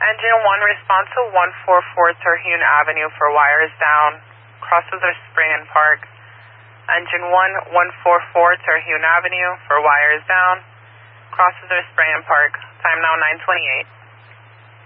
Engine 1, response to 144 Terhune Avenue for wires down. Crosses are Spring and Park. Engine 1, 144 Terhune Avenue for wires down. Crosses are Spring and Park. Time now 9:28.